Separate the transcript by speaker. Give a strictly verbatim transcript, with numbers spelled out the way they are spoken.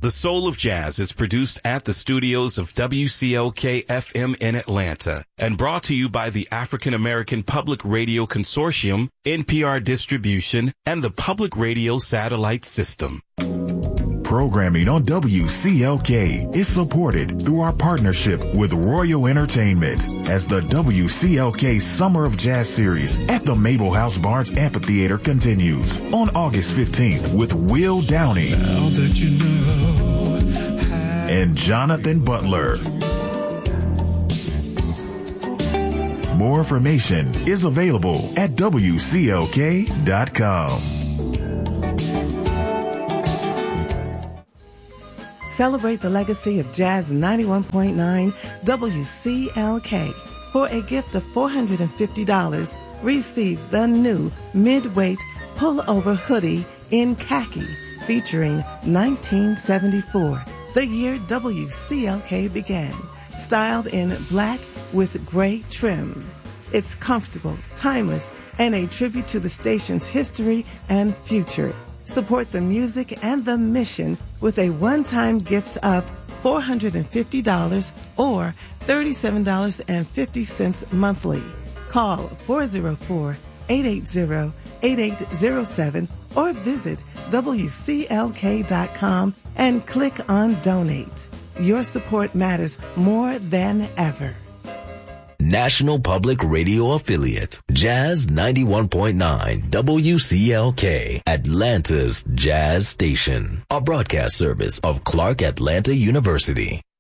Speaker 1: The Soul of Jazz is produced at the studios of W C L K F M in Atlanta and brought to you by the African American Public Radio Consortium, N P R Distribution, and the Public Radio Satellite System.
Speaker 2: Programming on W C L K is supported through our partnership with Royal Entertainment as the W C L K Summer of Jazz series at the Mabel House Barnes Amphitheater continues on August fifteenth with Will Downey now that you know and Jonathan Butler. More information is available at W C L K dot com.
Speaker 3: Celebrate the legacy of Jazz ninety-one point nine W C L K. For a gift of four hundred fifty dollars, receive the new mid-weight pullover hoodie in khaki featuring nineteen seventy-four, the year W C L K began, styled in black with gray trim. It's comfortable, timeless, and a tribute to the station's history and future. Support the music and the mission with a one-time gift of four hundred fifty dollars or thirty-seven dollars and fifty cents monthly. Call four oh four, eight eight zero, eight eight zero seven or visit W C L K dot com and click on Donate. Your support matters more than ever.
Speaker 4: National Public Radio Affiliate, Jazz ninety-one point nine W C L K, Atlanta's Jazz Station, a broadcast service of Clark Atlanta University.